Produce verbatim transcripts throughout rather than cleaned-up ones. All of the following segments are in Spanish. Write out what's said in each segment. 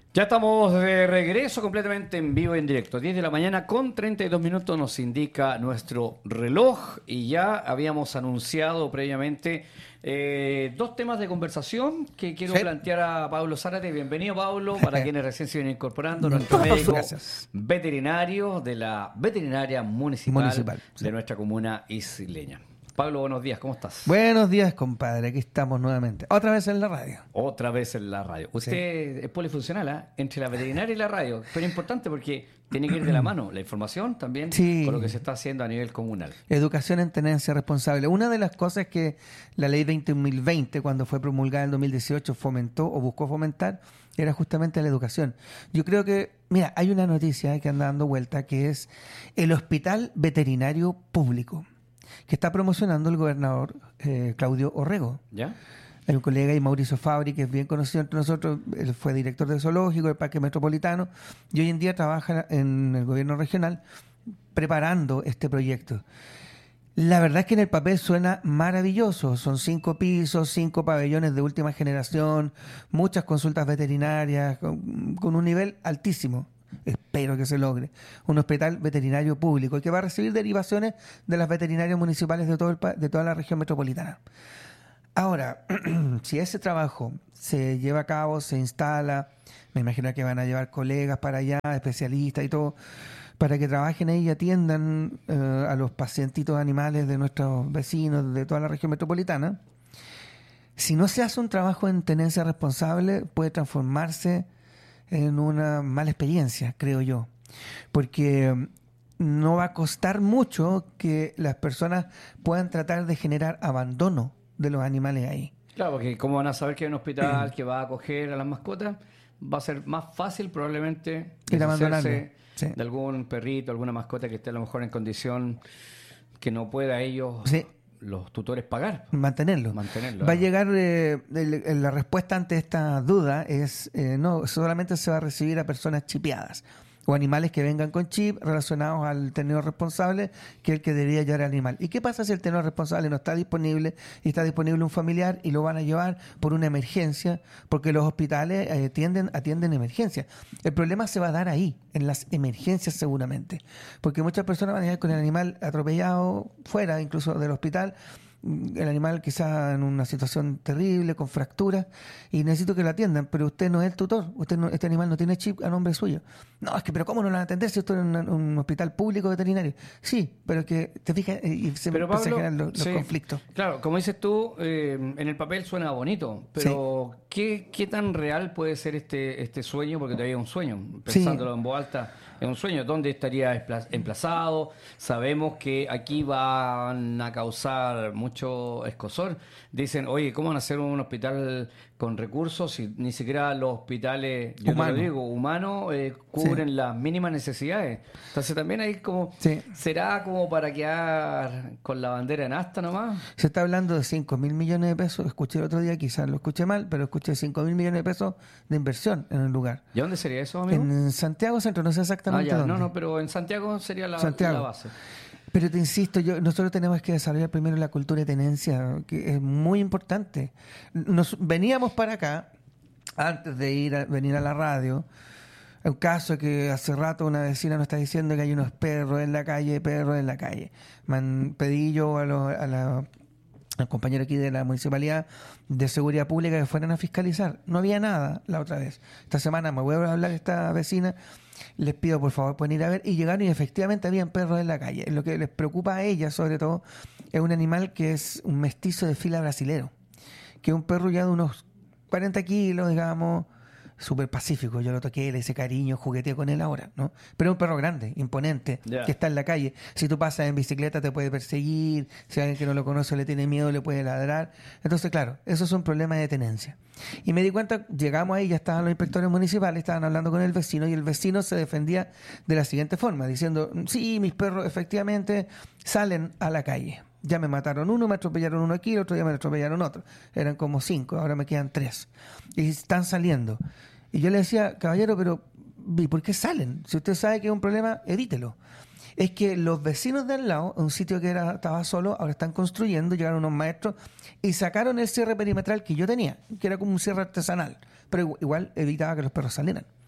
Ya estamos de regreso completamente en vivo y en directo. diez de la mañana con treinta y dos minutos nos indica nuestro reloj y ya habíamos anunciado previamente eh, dos temas de conversación que quiero Sí. plantear a Pablo Zárate. Bienvenido, Pablo, para quienes recién se vienen incorporando, nuestro Muchas médico gracias. veterinario de la veterinaria municipal, Municipal, sí. de nuestra comuna isleña. Pablo, buenos días, ¿cómo estás? Buenos días, compadre. Aquí estamos nuevamente. Otra vez en la radio. Otra vez en la radio. Usted es polifuncional, ¿eh? Entre la veterinaria y la radio. Pero es importante porque tiene que ir de la mano la información también Sí. con lo que se está haciendo a nivel comunal. Educación en tenencia responsable. Una de las cosas que la ley veinte mil veinte, cuando fue promulgada en dos mil dieciocho, fomentó o buscó fomentar, era justamente la educación. Yo creo que, mira, hay una noticia que anda dando vuelta que es el Hospital Veterinario Público, que está promocionando el gobernador eh, Claudio Orrego. ¿Ya? Hay un colega ahí, Mauricio Fabri, que es bien conocido entre nosotros. Él fue director de zoológico del Parque Metropolitano y hoy en día trabaja en el gobierno regional preparando este proyecto. La verdad es que en el papel suena maravilloso. Son cinco pisos, cinco pabellones de última generación, muchas consultas veterinarias, con, con un nivel altísimo. Espero que se logre. Un hospital veterinario público y que va a recibir derivaciones de las veterinarias municipales de, todo el, pa- de toda la región metropolitana. Ahora, si ese trabajo se lleva a cabo, se instala, me imagino que van a llevar colegas para allá, especialistas y todo, para que trabajen ahí y atiendan eh, a los pacientitos animales de nuestros vecinos de toda la región metropolitana. Si no se hace un trabajo en tenencia responsable, puede transformarse en una mala experiencia, creo yo. Porque no va a costar mucho que las personas puedan tratar de generar abandono de los animales ahí. Claro, porque como van a saber que hay un hospital que va a acoger a las mascotas, va a ser más fácil probablemente Ir abandonando. deshacerse Sí. de algún perrito, alguna mascota que esté a lo mejor en condición que no pueda ellos, Sí. los tutores, pagar. Mantenerlo. Mantenerlo. Va a ¿no? llegar, eh, el- el- la respuesta ante esta duda es, eh, no, solamente se va a recibir a personas chipeadas o animales que vengan con chip relacionados al tenedor responsable, que es el que debería llevar al animal. ¿Y qué pasa si el tenedor responsable no está disponible y está disponible un familiar y lo van a llevar por una emergencia? Porque los hospitales eh, tienden, atienden emergencias. El problema se va a dar ahí, en las emergencias seguramente, porque muchas personas van a llegar con el animal atropellado fuera incluso del hospital, el animal quizá en una situación terrible, con fracturas, y necesito que lo atiendan, pero usted no es el tutor, usted no- este animal no tiene chip a nombre suyo. No, es que, pero ¿cómo no lo van a atender si esto es un, un hospital público veterinario? Sí, pero que te fijas eh, y se Pero empiezan a Pablo, generar los, los sí, conflictos. Claro, como dices tú, eh, en el papel suena bonito, pero ¿qué, qué tan real puede ser este, este sueño? Porque todavía es un sueño, pensándolo en voz alta, es un sueño. ¿Dónde estaría espla- emplazado? Sabemos que aquí van a causar mucho escozor. Dicen, oye, ¿cómo van a hacer un hospital con recursos si ni siquiera los hospitales, yo te Humano. lo digo, humanos, eh, cubren las mínimas necesidades? Entonces también hay como, Sí. ¿será como para quedar con la bandera en asta nomás? Se está hablando de cinco mil millones de pesos, escuché el otro día, quizás lo escuché mal, pero escuché cinco mil millones de pesos de inversión en el lugar. ¿Y dónde sería eso, amigo? En Santiago Centro, no sé Ah, exactamente ya, dónde. no, no, pero en Santiago sería la, Santiago. la base. Pero te insisto, yo, nosotros tenemos que desarrollar primero la cultura de tenencia, que es muy importante. Nos veníamos para acá, antes de ir a, venir a la radio, un caso que hace rato una vecina nos está diciendo que hay unos perros en la calle, perros en la calle. Me han pedí yo a, los, a la al compañero aquí de la Municipalidad de Seguridad Pública que fueran a fiscalizar. No había nada la otra vez. Esta semana me voy a hablar a esta vecina, les pido por favor pueden ir a ver, y llegaron y efectivamente habían perros en la calle. Lo que les preocupa a ella sobre todo es un animal que es un mestizo de fila brasilero, que es un perro ya de unos cuarenta kilos, digamos, súper pacífico. Yo lo toqué, le hice cariño, jugueteé con él ahora, ¿no? Pero es un perro grande, imponente, Ya. que está en la calle. Si tú pasas en bicicleta te puede perseguir, si alguien que no lo conoce le tiene miedo le puede ladrar. Entonces, claro, eso es un problema de tenencia. Y me di cuenta, llegamos ahí, ya estaban los inspectores municipales, estaban hablando con el vecino y el vecino se defendía de la siguiente forma, diciendo, sí, mis perros efectivamente salen a la calle. Ya me mataron uno, me atropellaron uno aquí, el otro día me atropellaron otro. Eran como cinco, ahora me quedan tres. Y están saliendo. Y yo le decía, caballero, pero ¿y por qué salen? Si usted sabe que es un problema, evítelo. Es que los vecinos de al lado, un sitio que era, estaba solo, ahora están construyendo, llegaron unos maestros y sacaron el cierre perimetral que yo tenía, que era como un cierre artesanal, pero igual evitaba que los perros salieran.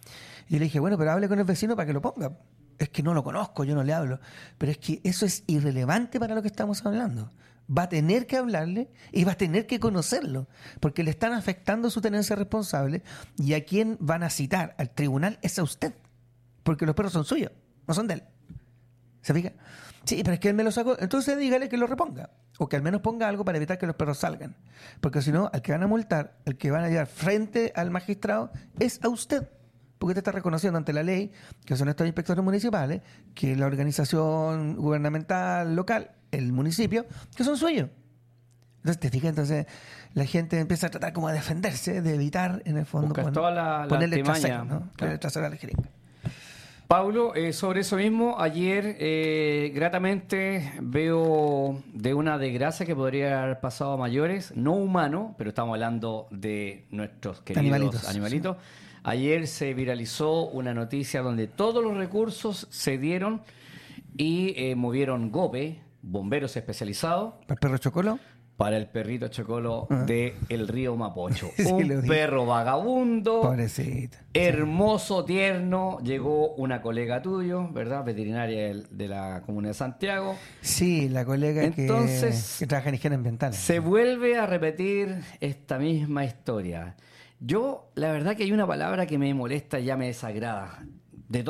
Y le dije, bueno, pero hable con el vecino para que lo ponga. Es que no lo conozco, yo no le hablo. Pero es que eso es irrelevante para lo que estamos hablando. Va a tener que hablarle y va a tener que conocerlo, porque le están afectando su tenencia responsable, y a quien van a citar al tribunal es a usted, porque los perros son suyos, no son de él. ¿Se fija? Sí, pero es que él me lo sacó. Entonces dígale que lo reponga, o que al menos ponga algo para evitar que los perros salgan, porque si no, al que van a multar, al que van a llevar frente al magistrado es a usted, porque usted está reconociendo ante la ley que son estos inspectores municipales, que la organización gubernamental local, el municipio, que son suyos. Entonces, te fijas, entonces la gente empieza a tratar como de defenderse, de evitar, en el fondo, Buscar pon, toda la, la ponerle artimaña, trasero, ¿no? claro. Ponerle trasero a la jeringa. Pablo, eh, sobre eso mismo, ayer eh, gratamente veo de una desgracia que podría haber pasado a mayores, no humano, pero estamos hablando de nuestros queridos Animalitos, animalitos. Sí. Ayer se viralizó una noticia donde todos los recursos se dieron y eh, movieron GOPE, bomberos especializados. ¿Para el perro chocolo? Para el perrito chocolo uh-huh. del río Mapocho. Sí, un perro vagabundo. Pobrecito. Hermoso, tierno. Llegó una colega tuyo, ¿verdad? Veterinaria de la Comuna de Santiago. Sí, la colega Entonces, que, que trabaja en higiene ambiental. Se vuelve a repetir esta misma historia. Yo, la verdad que hay una palabra que me molesta y ya me desagrada.